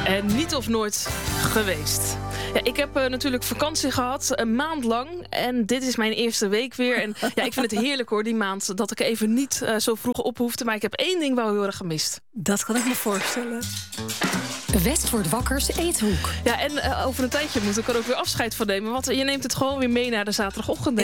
En niet of nooit geweest. Ja, ik heb natuurlijk vakantie gehad, een maand lang. En dit is mijn eerste week weer. En ja, ik vind het heerlijk hoor, die maand. Dat ik even niet zo vroeg op hoefde. Maar ik heb één ding wel heel erg gemist. Dat kan ik me voorstellen. Westwoord Wakkers Eethoek. Ja, en over een tijdje moet ik er ook weer afscheid van nemen. Want je neemt het gewoon weer mee naar de zaterdagochtend.